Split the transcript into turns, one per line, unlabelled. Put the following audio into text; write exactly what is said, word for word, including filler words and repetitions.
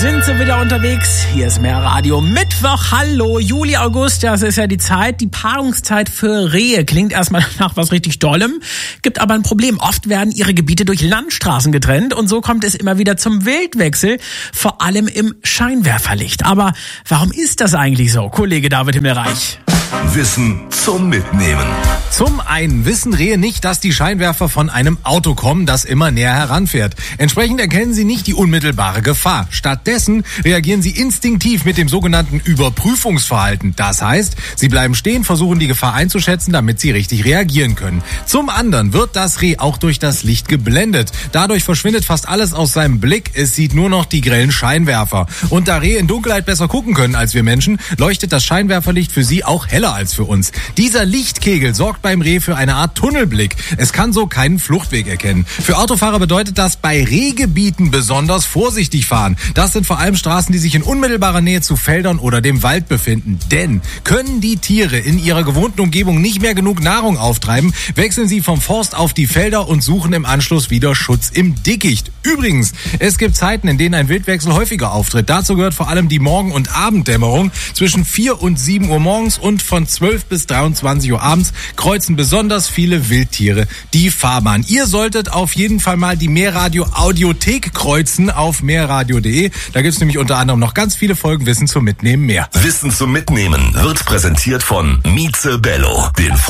Sind sie wieder unterwegs? Hier ist Meerradio Mittwoch. Hallo, Juli, August. Das ist ja die Zeit, die Paarungszeit für Rehe. Klingt erstmal nach was richtig Dollem, gibt aber ein Problem. Oft werden ihre Gebiete durch Landstraßen getrennt und so kommt es immer wieder zum Wildwechsel, vor allem im Scheinwerferlicht. Aber warum ist das eigentlich so, Kollege David Himmelreich?
Wissen zum Mitnehmen.
Zum einen wissen Rehe nicht, dass die Scheinwerfer von einem Auto kommen, das immer näher heranfährt. Entsprechend erkennen sie nicht die unmittelbare Gefahr. Stattdessen reagieren sie instinktiv mit dem sogenannten Überprüfungsverhalten. Das heißt, sie bleiben stehen, versuchen die Gefahr einzuschätzen, damit sie richtig reagieren können. Zum anderen wird das Reh auch durch das Licht geblendet. Dadurch verschwindet fast alles aus seinem Blick. Es sieht nur noch die grellen Scheinwerfer. Und da Rehe in Dunkelheit besser gucken können als wir Menschen, leuchtet das Scheinwerferlicht für sie auch heller als für uns. Dieser Lichtkegel sorgt beim Reh für eine Art Tunnelblick. Es kann so keinen Fluchtweg erkennen. Für Autofahrer bedeutet das, bei Rehgebieten besonders vorsichtig fahren. Das sind vor allem Straßen, die sich in unmittelbarer Nähe zu Feldern oder dem Wald befinden. Denn können die Tiere in ihrer gewohnten Umgebung nicht mehr genug Nahrung auftreiben, wechseln sie vom Forst auf die Felder und suchen im Anschluss wieder Schutz im Dickicht. Übrigens, es gibt Zeiten, in denen ein Wildwechsel häufiger auftritt. Dazu gehört vor allem die Morgen- und Abenddämmerung. Zwischen vier und sieben Uhr morgens und von zwölf bis dreiundzwanzig Uhr abends kreuzen besonders viele Wildtiere die Fahrbahn. Ihr solltet auf jeden Fall mal die Meerradio Audiothek kreuzen auf meerradio punkt de. Da gibt's nämlich unter anderem noch ganz viele Folgen Wissen zum Mitnehmen mehr.
Wissen zum Mitnehmen wird präsentiert von Mieze Bello, den